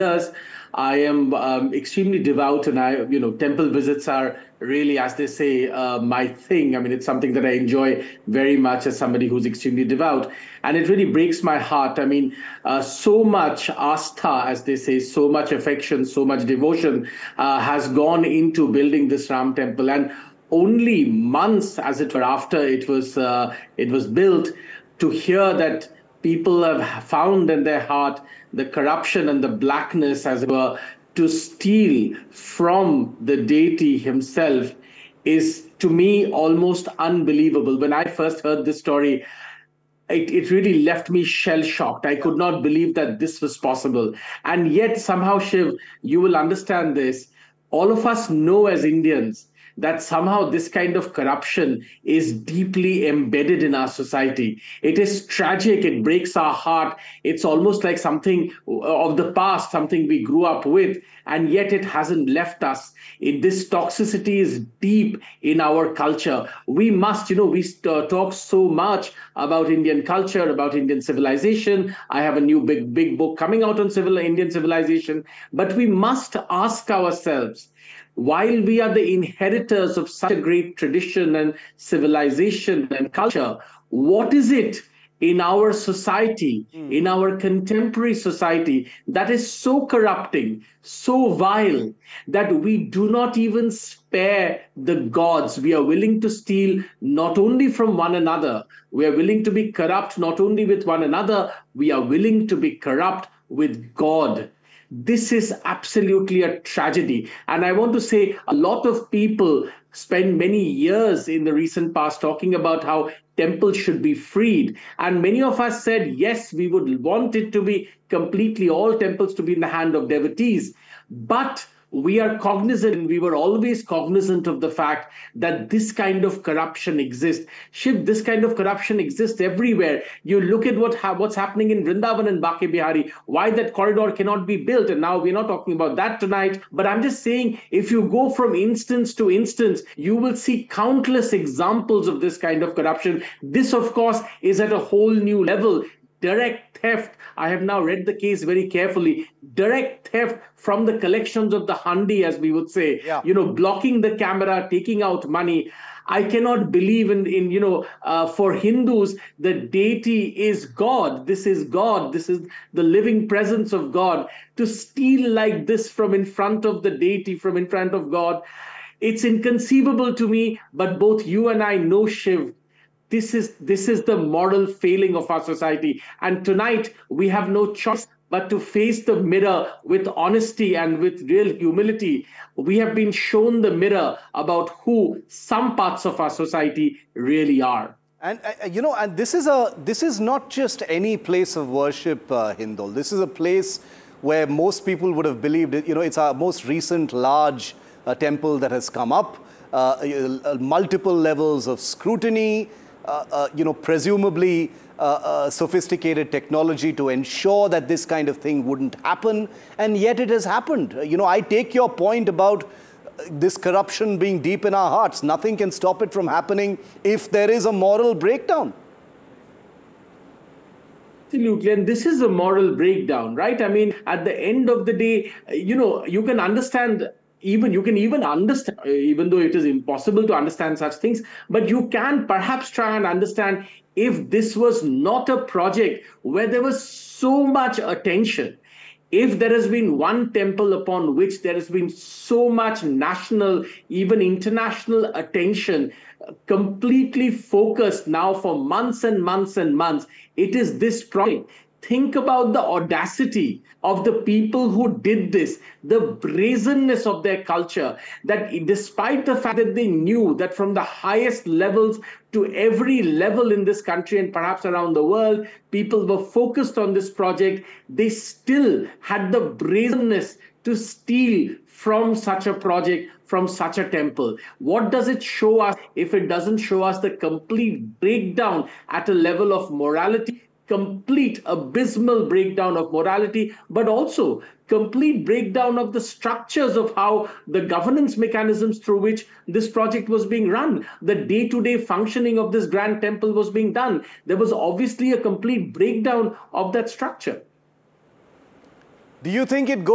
years. I am extremely devout, and temple visits are really, as they say, my thing. I mean, it's something that I enjoy very much as somebody who's extremely devout, and it really breaks my heart. I mean, so much astha, as they say, so much affection, so much devotion has gone into building this Ram temple, and only months, as it were, after it was built, to hear that people have found in their heart the corruption and the blackness, as it were, to steal from the deity himself is, to me, almost unbelievable. When I first heard this story, it really left me shell shocked. I could not believe that this was possible. And yet, somehow, Shiv, you will understand this. All of us know as Indians that somehow this kind of corruption is deeply embedded in our society. It is tragic. It breaks our heart. It's almost like something of the past, something we grew up with, and yet it hasn't left us. This toxicity is deep in our culture. We must, we talk so much about Indian culture, about Indian civilization. I have a new big book coming out on Indian civilization, but we must ask ourselves, while we are the inheritors of such a great tradition and civilization and culture, what is it in our society, in our contemporary society, that is so corrupting, so vile, that we do not even spare the gods? We are willing to steal not only from one another, we are willing to be corrupt not only with one another, we are willing to be corrupt with God. This is absolutely a tragedy. And I want to say a lot of people spent many years in the recent past talking about how temples should be freed. And many of us said, yes, we would want it to be completely, all temples to be in the hand of devotees. But we are cognizant, we were always cognizant of the fact that this kind of corruption exists. Shiv, this kind of corruption exists everywhere. You look at what's happening in Vrindavan and Bake Bihari, why that corridor cannot be built. And now we're not talking about that tonight, but I'm just saying, if you go from instance to instance, you will see countless examples of this kind of corruption. This, of course, is at a whole new level. Direct theft. I have now read the case very carefully. Direct theft from the collections of the handi, as we would say, blocking the camera, taking out money. I cannot believe for Hindus, the deity is God. This is God. This is the living presence of God. To steal like this from in front of the deity, from in front of God, it's inconceivable to me. But both you and I know, Shiv, this is the moral failing of our society. And tonight, we have no choice but to face the mirror with honesty and with real humility. We have been shown the mirror about who some parts of our society really are. And and this is not just any place of worship, Hindol. This is a place where most people would have believed, it's our most recent large temple that has come up, multiple levels of scrutiny, presumably sophisticated technology to ensure that this kind of thing wouldn't happen, and yet it has happened. I take your point about this corruption being deep in our hearts. Nothing can stop it from happening if there is a moral breakdown. Absolutely. And this is a moral breakdown, right? I mean, at the end of the day, you can understand. You can even understand, even though it is impossible to understand such things, but you can perhaps try and understand if this was not a project where there was so much attention, if there has been one temple upon which there has been so much national, even international attention, completely focused now for months and months and months, it is this project. Think about the audacity of the people who did this, the brazenness of their culture, that despite the fact that they knew that from the highest levels to every level in this country and perhaps around the world, people were focused on this project, they still had the brazenness to steal from such a project, from such a temple. What does it show us if it doesn't show us the complete breakdown at a level of morality? Complete abysmal breakdown of morality, but also complete breakdown of the structures of how the governance mechanisms through which this project was being run, the day-to-day functioning of this grand temple was being done. There was obviously a complete breakdown of that structure. Do you think it goes